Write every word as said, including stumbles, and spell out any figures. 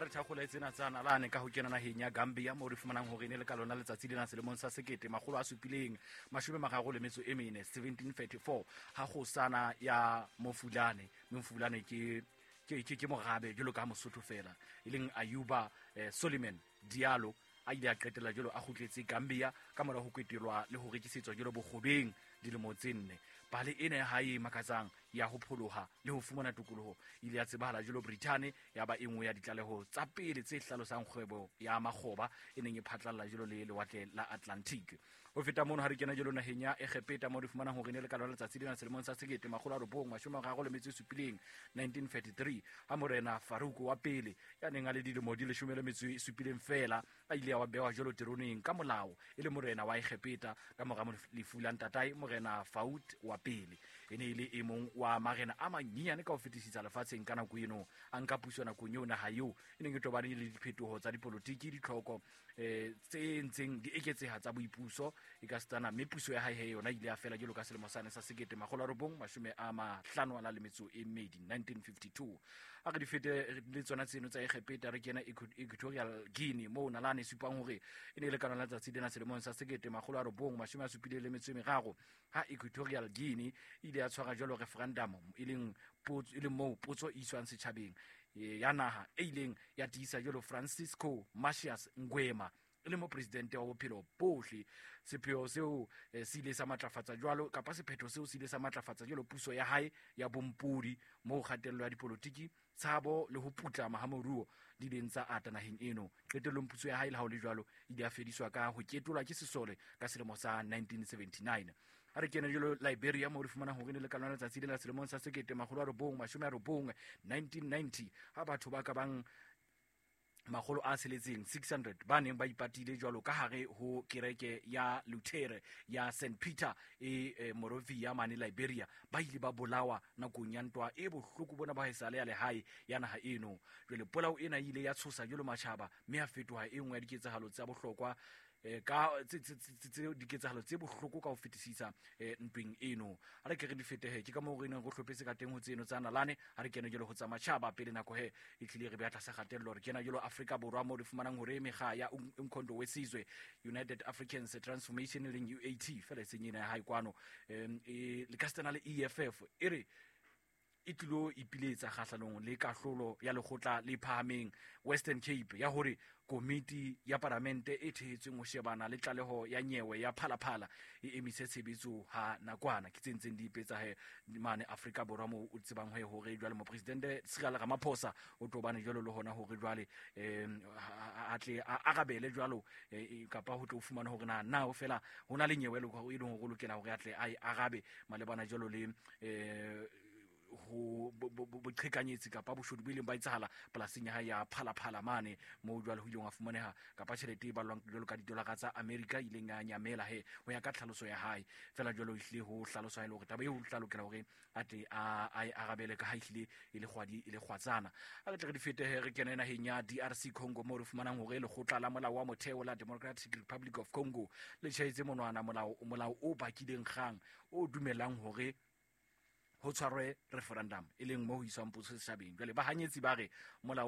re thakgole tsena tsa nalane ka ho kena naheng ya Gambia mo re fumanang hore ne le ka lona letsatsi lena selemong sa sekete makgolo a supileng mashome mararo le metso e mene seventeen thirty-four ha go sana ya Mofulane. Mofulane ke ke ke morabe jolo ka Mosotho fela e leng Ayuba eh, Soliman Diallo a ile a qetela jolo a kgutletse Gambia ka mora ho kwetelwa le ho rekisetswa jolo bogobeng dilemo tse nne. Pale ena ya hae makatsang ya ho pholoha le ho fumana tokoloho ile ya tsebahala jolo Britain ya ba engwe ya ditlaleho tsa pele tse hlalosang kgwebo ya makgoba e neng e phatlalla jolo le lewatle la Atlantic. Ho feta mono ha re kena jolo naheng ya Egepeta mo re fumana hore ne le ka lona letsatsi lena selemong sa sekete makgolo a robong mashome a mararo le metso e supileng nineteen thirty-three ha morena Farouk wa pele ya neng a le dilemo di leshome le metso e supileng fela a ile ya bewa jolo teroneng ka molao e le morena wa Egepeta ka mora lefu la ntatai morena Faoud wa pele. E ne ile e mong wa marena a manyenyane ka ho fetisisa lefatsheng ka nako eno a nka puso nakong eo naha eo e neng e tobane le diphetoho tsa dipolotiki ditlhoko eh tse ntseng di eketseha tsa boipuso e ka stana mme puso ya hae he yona ile ya fela jelo ka selemo sane sa sekete makgolo a robong mashome a mahlano a le metso e mmedi nineteen fifty-two. A re di fete le tsona tseno tsa Egepeta re kena Equatorial Guinea mo nalane supang hore e ne le kana la tsa tsidena selemong sa sekete makgolo a robong mashome a supile le metso e meraro ha Equatorial Guinea ile ya tshwara jolo referendum e leng potso e leng mo potso e iswang setjhabeng ya naha e ileng ya tiisa jolo Francisco Marcius Ngwema le mo presidente wa bophelo bohle. Sepheo seo eh, se ile sa matlafatsa jwalo kapa sephetho seo se ile sa matlafatsa jwalo puso ya hae ya bompudi mo kgatello ya dipolotiki tshabo le ho putla mahamoruo di dintsa ata naheng eno. Qetellong puso ya hae le ha o le jwalo ile ya fediswa ka ho ketolwa ke sesole ka selemo sa nineteen seventy-nine. A re kena jolo Liberia mo re fumana hore ne le ka lona letsatsi le la selemong sa sekete makgolo a robong mashome a robong nineteen ninety ha batho ba ka bang makgolo a seletseng six hundred ba neng ba ipatile jwalo ka hare ho kereke ya Lutere ya Saint Peter e eh, Monrovia mane Liberia ba ile ba bolawa nakong ya ntwa e bohloko bona ba haesale ya lehae ya naha eno. Jwale polao ena ile ya tshosa jolo matjhaba mme a fetoha e nngwe ya diketsahalo tsa bohlokwa eh ka tse diketsahalo tse bohloko ka ho fetisisa ntweng eno. Ha re ke re di fetehe ke ka mo re neng go hlopetse ka teng ho tseno tsa nalane ha re kene jolo ho tsa matjhaba pele nako he e tlile re batla sa kgatello re kena jolo Afrika Borwa mo re fumanang hore mekga ya umkhondo wesizwe United Africans Transformation le U A T fela senyina ya hae kwano em e le kastana le E F F e re e tlo ipiletsa kgahlanong le kahlolo ya lekgotla le phahameng Western Cape ya hore komiti ya parlamente e thehetsweng ho shebana le tlaleho ya nyewe ya phalaphala e emise tshebetso ha nakwana ke tsentseng di ipetsa he mane Afrika Borwa mo o tsebang ho hore jwale mo presidente Cyril Ramaphosa o tobane jwalo le hona hore jwale em a tle a arabele jwalo kapa ho tlo fumana hore na na o fela hona le nyewe le go e leng go lokela hore atle ai arabe malebana jwalo le eh ho boqhekanyetsi kapa boshodu bo ileng ba itsahala polasing ya hae ya phalaphala mane mo jwale ho ileng a fumaneha kapa tjhelete e balwang jwalo ka didolara tsa America ileng ya nyamela he ho ya ka tlhaloso ya hae fela jwalo ihle ho hlalosa ile hore taba e ho hlalokela hore ate a ai arabele ka haile ile khwadi ile khwatsana. A re tle re di fete he re kena naheng ya D R C Congo mo re fumanang hore le khotla la molao wa motheo la Democratic Republic of Congo le tshwaetse monwana molao molao o bakileng kgang o dumelang hore ho tshwarwe referendum e leng mo ho iswang potso setjhabeng. Jwale ba hanyetsi ba re molao